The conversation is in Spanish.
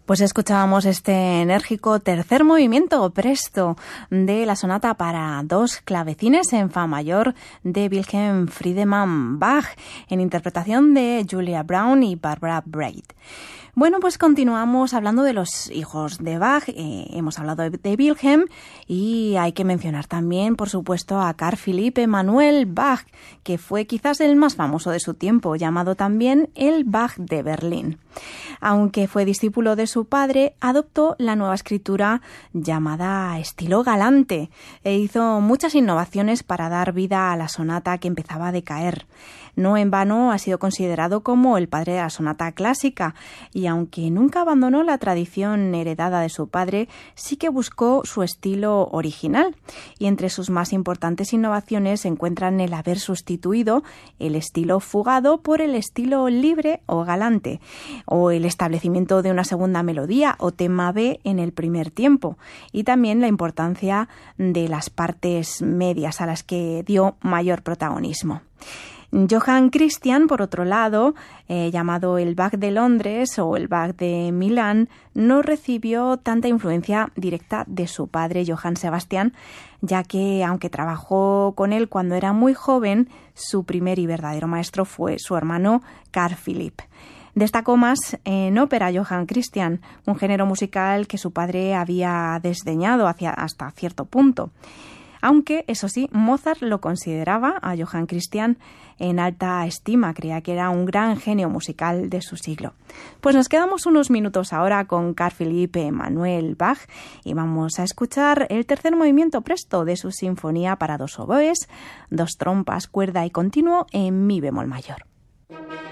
Pues escuchábamos este enérgico tercer movimiento presto de la sonata para dos clavecines en fa mayor de Wilhelm Friedemann Bach, en interpretación de Julia Brown y Barbara Braid. Bueno, pues continuamos hablando de los hijos de Bach. Hemos hablado de Wilhelm y hay que mencionar también, por supuesto, a Carl Philipp Emanuel Bach, que fue quizás el más famoso de su tiempo, llamado también el Bach de Berlín. Aunque fue discípulo de su padre, adoptó la nueva escritura llamada estilo galante e hizo muchas innovaciones para dar vida a la sonata que empezaba a decaer. No en vano ha sido considerado como el padre de la sonata clásica, y aunque nunca abandonó la tradición heredada de su padre, sí que buscó su estilo original, y entre sus más importantes innovaciones se encuentran el haber sustituido el estilo fugado por el estilo libre o galante, o el establecimiento de una segunda melodía o tema B en el primer tiempo, y también la importancia de las partes medias a las que dio mayor protagonismo. Johann Christian, por otro lado, llamado el Bach de Londres o el Bach de Milán, no recibió tanta influencia directa de su padre Johann Sebastian, ya que, aunque trabajó con él cuando era muy joven, su primer y verdadero maestro fue su hermano Carl Philipp. Destacó más en ópera Johann Christian, un género musical que su padre había desdeñado hasta cierto punto. Aunque, eso sí, Mozart lo consideraba a Johann Christian en alta estima, creía que era un gran genio musical de su siglo. Pues nos quedamos unos minutos ahora con Carl Philipp Emanuel Bach y vamos a escuchar el tercer movimiento presto de su sinfonía para dos oboes, dos trompas, cuerda y continuo en mi bemol mayor.